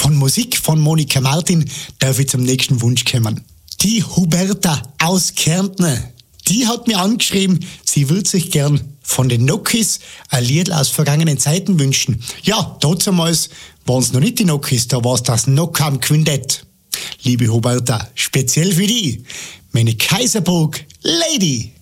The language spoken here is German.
von Musik von Monika Martin darf ich zum nächsten Wunsch kommen. Die Huberta aus Kärnten, die hat mir angeschrieben, sie würde sich gern von den Nokis ein Lied aus vergangenen Zeiten wünschen. Ja, damals waren es noch nicht die Nokis, da war es das Nokam Quintett. Liebe Huberta, speziell für die, meine Kaiserburg Lady.